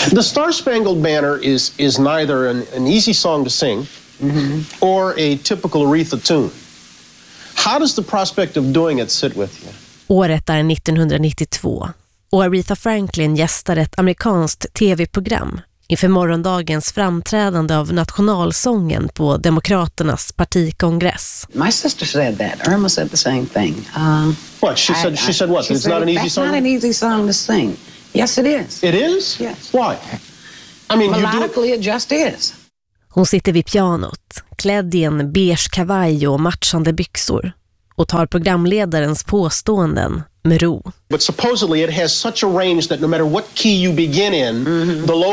The Star Spangled Banner is neither an easy song to sing or a typical Aretha tune. How does the prospect of doing it sit with you? Året är 1992 och Aretha Franklin gästar ett amerikanskt tv-program inför morgondagens framträdande av nationalsången på Demokraternas partikongress. My sister said that. Irma said the same thing. What? She said what? It's not an easy song? That's not an easy song to sing. Yes, it is. It is? Yes. Why? I mean, melodically it just is. Hon sitter vid pianot, klädd i en beige kavaj och matchande byxor, och tar programledarens påståenden med ro. But supposedly it has such a range that no matter what key you begin in, the low